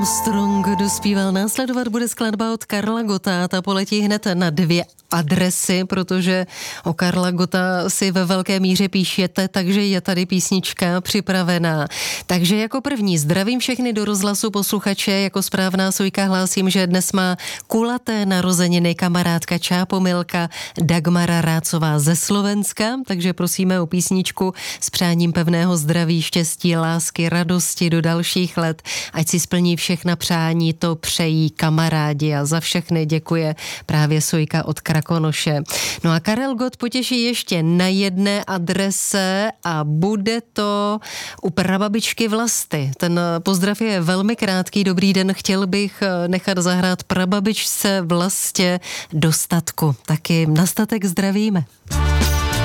Armstrong dospíval. Následovat bude skladba od Karla Gotta. Ta poletí hned na 2 adresy, protože o Karla Gotta si ve velké míře píšete, takže je tady písnička připravená. Takže jako první zdravím všechny do rozhlasu posluchače. Jako správná Sojka hlásím, že dnes má kulaté narozeniny kamarádka Čápomilka Dagmara Rácová ze Slovenska, takže prosíme o písničku s přáním pevného zdraví, štěstí, lásky, radosti do dalších let. Ať si splní všechna přání, to přejí kamarádi a za všechny děkuje právě Sojka od Krakonoše. No a Karel Gott potěší ještě na jedné adrese a bude to u prababičky Vlasty. Ten pozdrav je velmi krátký. Dobrý den, chtěl bych nechat zahrát prababičce Vlastě do statku. Taky na statek zdravíme.